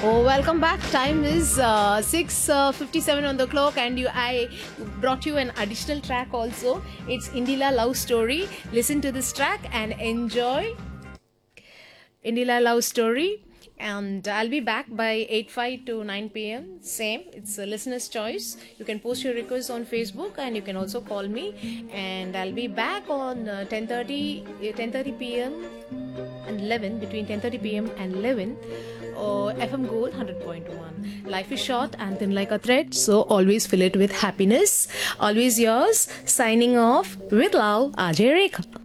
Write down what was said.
Oh, welcome back. Time is 6:57 on the clock, and I brought you an additional track also. It's Indila Love Story. Listen to this track and enjoy Indila Love Story. And I'll be back by 8:05 to 9 p.m. Same, it's a listener's choice. You can post your requests on Facebook, and you can also call me. And I'll be back on 10:30 p.m. and 11, between 10:30 p.m. and 11. FM Gold 100.1. Life is short and thin like a thread, so always fill it with happiness. Always yours. Signing off with love, Ajay Rekha.